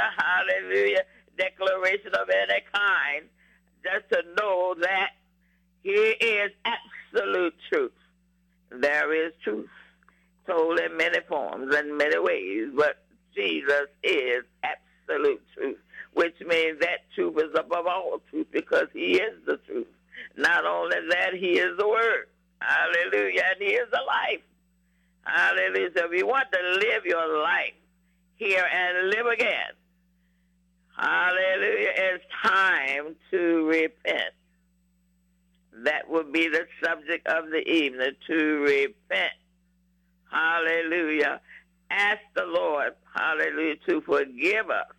hallelujah, declaration of any kind, just to know that he is absolute truth. There is truth told in many forms and many ways, but Jesus is absolute truth, which means that truth is above all truth because he is the truth. Not only that, he is the Word. Hallelujah. And he is the life. Hallelujah. So if you want to live your life here and live again, hallelujah, it's time to repent. That would be the subject of the evening, to repent. Hallelujah. Ask the Lord, hallelujah, to forgive us.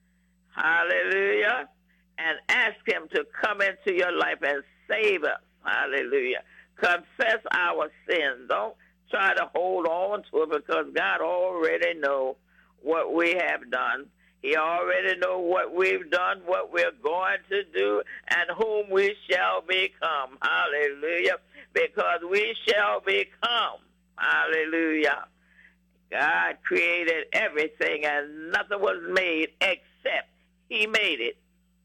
Hallelujah. And ask him to come into your life and save us. Hallelujah. Confess our sins. Don't try to hold on to it because God already knows what we have done. He already knows what we've done, what we're going to do, and whom we shall become. Hallelujah. Because we shall become. Hallelujah. God created everything and nothing was made except he made it.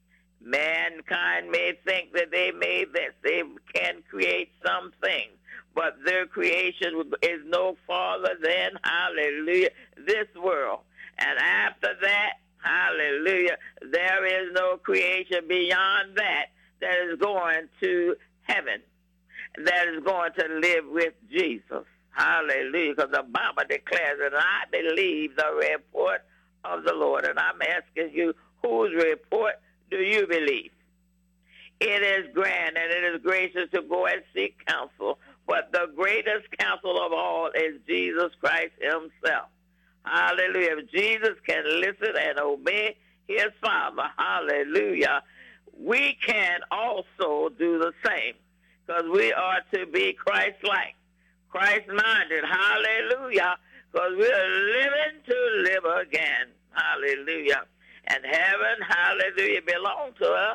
Mankind may think that they made this. They can create something, but their creation is no farther than, hallelujah, this world. And after that, hallelujah, there is no creation beyond that that is going to heaven, that is going to live with Jesus. Hallelujah, because the Bible declares that I believe the report of the Lord. And I'm asking you, whose report do you believe? It is grand and it is gracious to go and seek counsel, but the greatest counsel of all is Jesus Christ himself. Hallelujah. If Jesus can listen and obey his Father, hallelujah, we can also do the same because we are to be Christ-like, Christ-minded, hallelujah, because we are living to live again, hallelujah. And heaven, hallelujah, belongs to us.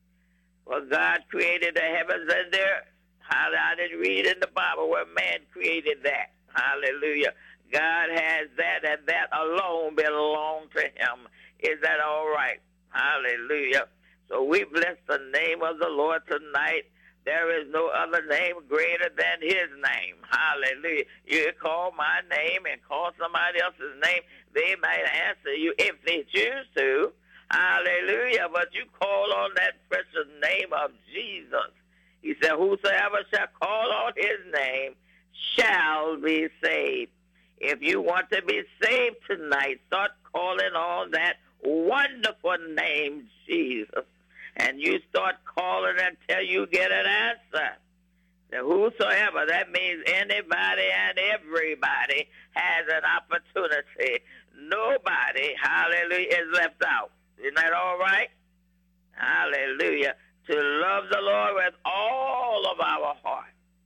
For God created the heavens and the earth. I didn't read in the Bible where man created that. Hallelujah. God has that, and that alone belongs to him. Is that all right? Hallelujah. So we bless the name of the Lord tonight. There is no other name greater than his name. Hallelujah. You call my name and call somebody else's name. They might answer you if they choose to. Hallelujah. But you call on that precious name of Jesus. He said, whosoever shall call on his name shall be saved. If you want to be saved tonight, start calling on that wonderful name, Jesus. And you start calling until you get an answer. Now, whosoever, that means anybody and everybody has an opportunity. Nobody, hallelujah, is left out. Isn't that all right? Hallelujah. To love the Lord with all of our heart,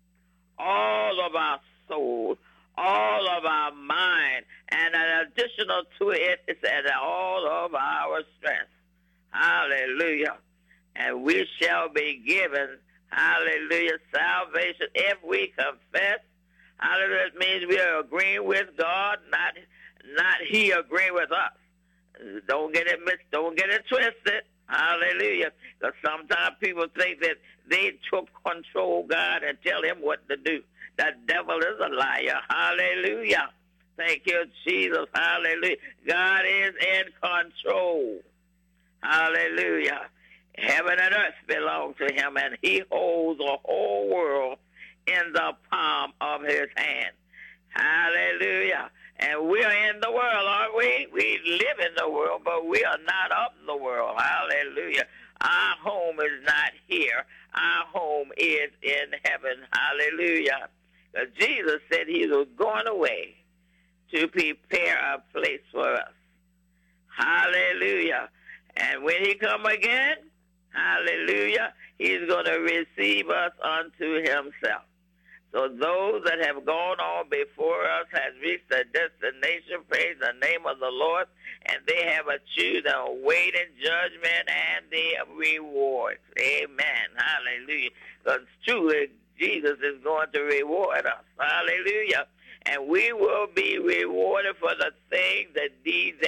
all of our soul, all of our mind, and an additional to it is that all of our strength. Hallelujah. And we shall be given, hallelujah, salvation if we confess. Hallelujah. It means we are agreeing with God, not he agreeing with us. Don't get it mixed, don't get it twisted. Hallelujah. Because sometimes people think that they took control of God and tell him what to do. The devil is a liar. Hallelujah. Thank you, Jesus. Hallelujah. God is in control. Hallelujah. Heaven and earth belong to him, and he holds the whole world in the palm of his hand. Hallelujah. And we are in the world, aren't we? We live in the world, but we are not of the world. Hallelujah. Our home is not here. Our home is in heaven. Hallelujah. Because Jesus said he was going away to prepare a place for us. Hallelujah. And when he come again, hallelujah, he's going to receive us unto himself. So those that have gone on before us has reached their destination, praise the name of the Lord, and they have achieved a waiting judgment and the rewards. Amen. Hallelujah. Because truly, Jesus is going to reward us. Hallelujah. And we will be rewarded for the things, the deeds,